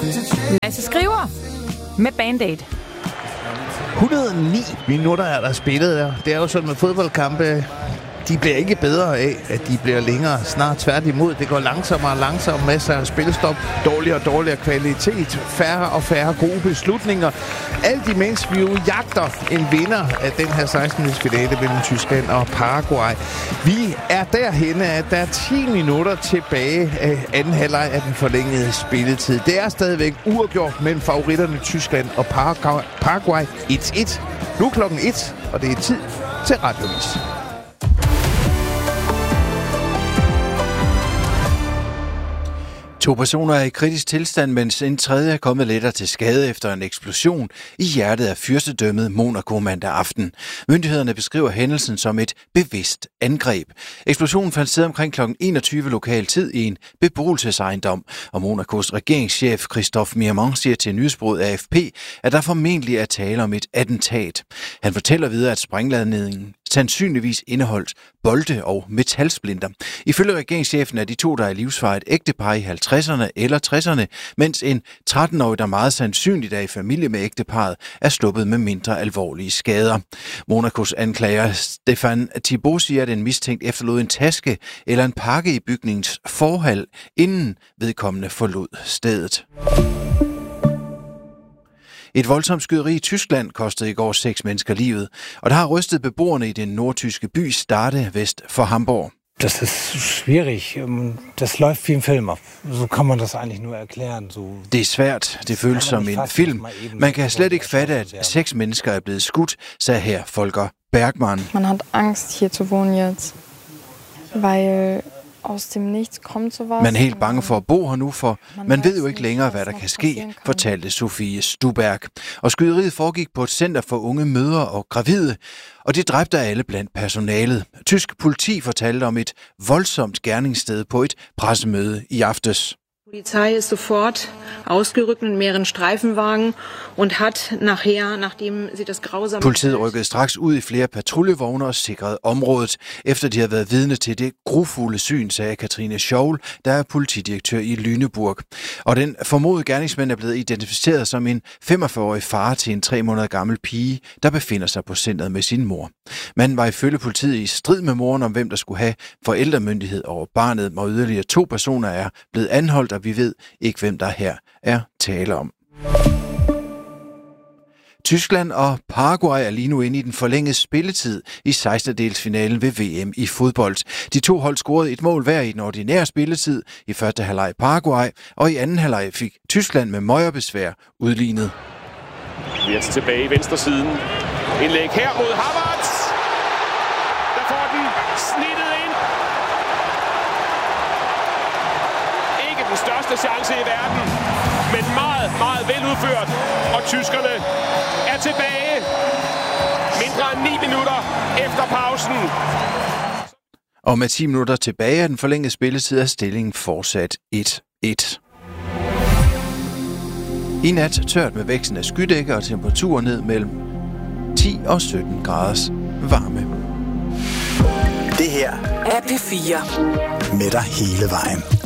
Lasse Skriver med Band-Aid. 109 minutter er der spillet der. Det er jo sådan med fodboldkampe. De bliver ikke bedre af, at de bliver længere. Snart tværtimod. Det går langsommere og langsommere. Masser af spilstop. Dårligere og dårligere kvalitet. Færre og færre gode beslutninger. Alt imens vi jo jagter en vinder af den her 16-minutters finale mellem Tyskland og Paraguay. Vi er derhenne, at der er 10 minutter tilbage af anden halvleg af den forlængede spilletid. Det er stadigvæk uafgjort mellem favoritterne Tyskland og Paraguay 1-1. Nu er klokken 1, og det er tid til Radioavis. To personer er i kritisk tilstand, mens en tredje er kommet lettere til skade efter en eksplosion i hjertet af fyrstedømmet Monaco mandag aften. Myndighederne beskriver hændelsen som et bevidst angreb. Eksplosionen fandt sted omkring kl. 21 lokal tid i en beboelsesejendom, og Monacos regeringschef Christophe Miermont siger til nyhedsbureauet AFP, at der formentlig er tale om et attentat. Han fortæller videre, at sprængladningen sandsynligvis indeholdt bolde og metalsplinter. Ifølge regeringschefen er de to, der er livsfare, et ægtepar i 50'erne eller 60'erne, mens en 13-årig, der meget sandsynligt er i familie med ægteparret, er sluppet med mindre alvorlige skader. Monacos anklager Stefan Thibault siger, at en mistænkt efterlod en taske eller en pakke i bygningens forhal, inden vedkommende forlod stedet. Et voldsomt skyderi i Tyskland kostede i går 6 mennesker livet, og der har rystet beboerne i den nordtyske by Stade vest for Hamburg. Das ist schwierig. Das läuft wie ein Film. So kann man das eigentlich nur erklären. Det er svært. Det føles som en film. Man kan slet ikke fatte, at 6 mennesker er blevet skudt, sagde her Volker Bergmann. Man hat Angst, hier zu wohnen jetzt, weil aus dem Nichts kommt sowas. Man er helt bange for at bo her nu, for man ved jo ikke længere, hvad der kan ske, fortalte Sofie Stuberg. Og skyderiet foregik på et center for unge mødre og gravide, og det dræbte alle blandt personalet. Tysk politi fortalte om et voldsomt gerningssted på et pressemøde i aftes. Polizei ist sofort ausgerückt mit mehreren Streifenwagen und hat nachher, nachdem sie das grausame... Politiet rykkede straks ud i flere patruljevogne og sikrede området, efter de havde været vidne til det grufulde syn, sagde Katrine Scholl, der er politidirektør i Lüneburg. Og den formodede gerningsmand er blevet identificeret som en 45-årig far til en 3 måneder gammel pige, der befinder sig på centret med sin mor. Manden var ifølge politiet i strid med moren om, hvem der skulle have forældremyndighed over barnet, og yderligere 2 personer er blevet anholdt, og vi ved ikke, hvem der her er tale om. Tyskland og Paraguay er lige nu inde i den forlængede spilletid i 16-delsfinalen ved VM i fodbold. De 2 hold scorede et mål hver i den ordinære spilletid. I første halvleg Paraguay, og i anden halvleg fik Tyskland med møjerbesvær udlignet. Virts tilbage i venstre siden. Indlæg her mod Havertz. Der får den snittet ind. Ikke den største chance i verden, men meget, meget veludført. Og tyskerne er tilbage mindre end 9 minutter efter pausen. Og med 10 minutter tilbage af den forlængede spilletid er stillingen fortsat 1-1. I nat tørt med væksten af skydækker og temperaturer ned mellem 10 og 17 graders varme. Det her er P4 med dig hele vejen.